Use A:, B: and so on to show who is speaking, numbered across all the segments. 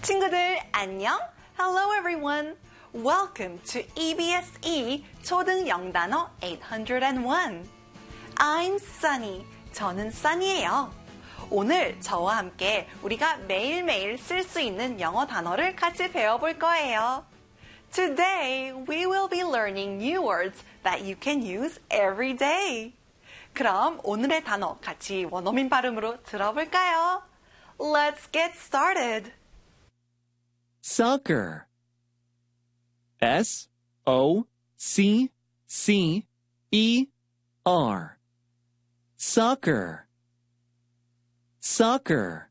A: 친구들 안녕. Hello everyone. Welcome to EBSE 초등 영단어 801. I'm Sunny. 저는 Sunny예요. 오늘 저와 함께 우리가 매일매일 쓸 수 있는 영어 단어를 같이 배워볼 거예요. Today we will be learning new words that you can use every day. 그럼 오늘의 단어 같이 원어민 발음으로 들어볼까요? Let's get started.
B: Soccer. S-O-C-C-E-R. Soccer. Soccer.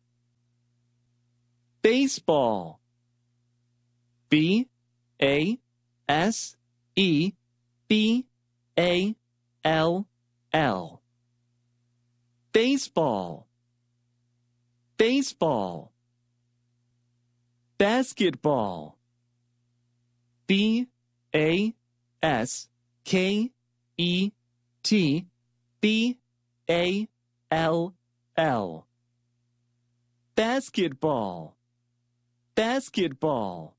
B: Baseball. B-A-S-E-B-A-L-L. Baseball. Baseball. Basketball. B-A-S-K-E-T-B-A-L-L. Basketball. Basketball.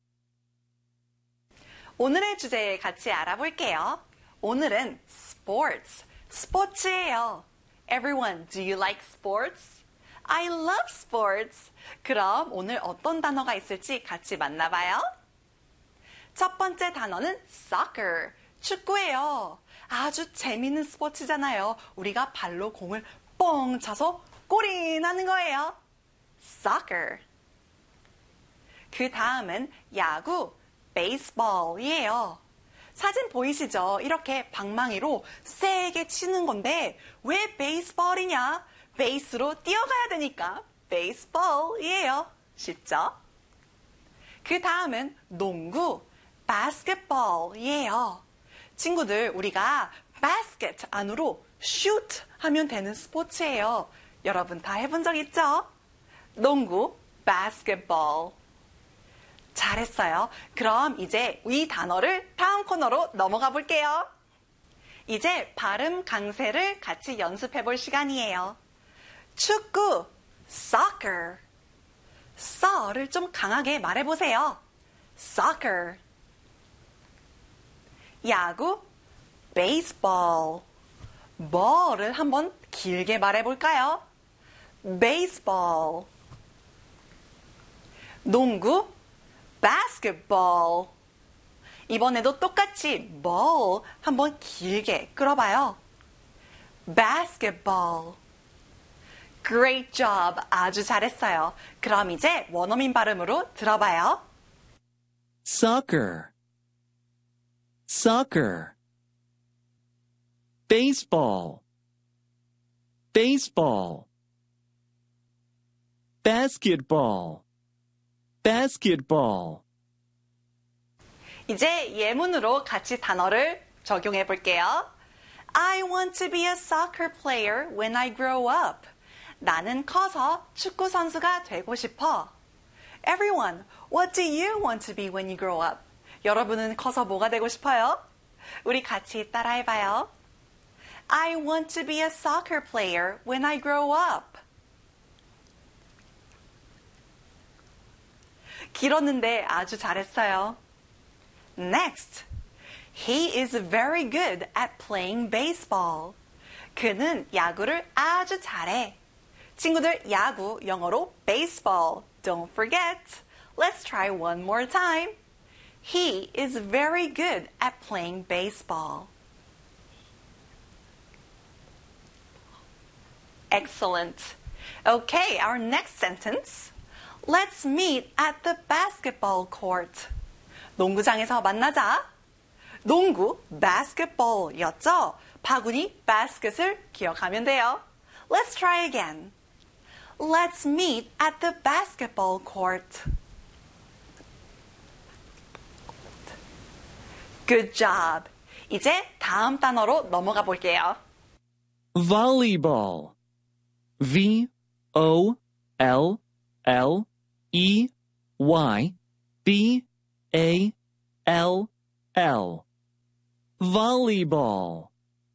A: 오늘의 주제 같이 알아볼게요. 오늘은 sports, 스포츠예요. Everyone, do you like sports? I love sports. 그럼 오늘 어떤 단어가 있을지 같이 만나봐요. 첫 번째 단어는 soccer, 축구예요. 아주 재밌는 스포츠잖아요. 우리가 발로 공을 뻥 차서 골이 나는 거예요. soccer. 그 다음은 야구, baseball이에요. 사진 보이시죠? 이렇게 방망이로 세게 치는 건데 왜 베이스볼이냐? 베이스로 뛰어가야 되니까 baseball이에요. 쉽죠? 그 다음은 농구, basketball이에요. 친구들, 우리가 basket 안으로 shoot 하면 되는 스포츠예요. 여러분 다 해본 적 있죠? 농구, basketball. 잘했어요. 그럼 이제 이 단어를 다음 코너로 넘어가 볼게요. 이제 발음 강세를 같이 연습해 볼 시간이에요. 축구, soccer. 서를 좀 강하게 말해보세요. soccer. 야구, baseball. ball을 한번 길게 말해볼까요? baseball. 농구, basketball. 이번에도 똑같이 ball 한번 길게 끌어봐요. basketball. Great job. 아주 잘했어요. 그럼 이제 원어민 발음으로 들어봐요.
B: Soccer. Soccer. Baseball. Baseball. Basketball. Basketball.
A: 이제 예문으로 같이 단어를 적용해 볼게요. I want to be a soccer player when I grow up. 나는 커서 축구 선수가 되고 싶어. Everyone, what do you want to be when you grow up? 여러분은 커서 뭐가 되고 싶어요? 우리 같이 따라해봐요. I want to be a soccer player when I grow up. 길었는데 아주 잘했어요. Next. He is very good at playing baseball. 그는 야구를 아주 잘해. 친구들, 야구 영어로 baseball. Don't forget. Let's try one more time. He is very good at playing baseball. Excellent. Okay, our next sentence. Let's meet at the basketball court. 농구장에서 만나자. 농구, basketball이었죠? 바구니, basket을 기억하면 돼요. Let's try again. Let's meet at the basketball court. Good job. 이제 다음 단어로 넘어가 볼게요.
B: Volleyball. V-O-L-L-E-Y-B-A-L-L. Volleyball.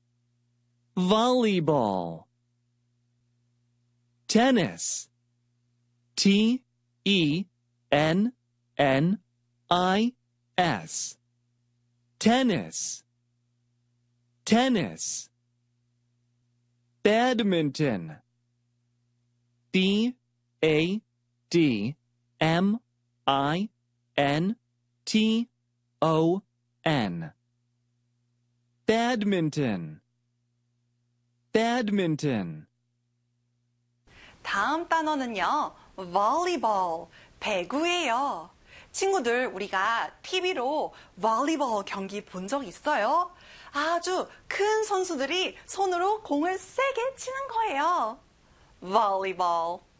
B: Volleyball. Tennis. T-E N N I S. Tennis. Tennis. Badminton. BADMINTON. Badminton. Badminton.
A: 다음 단어는요, volleyball, 배구예요. 친구들, 우리가 TV로 volleyball 경기 본 적 있어요? 아주 큰 선수들이 손으로 공을 세게 치는 거예요. volleyball.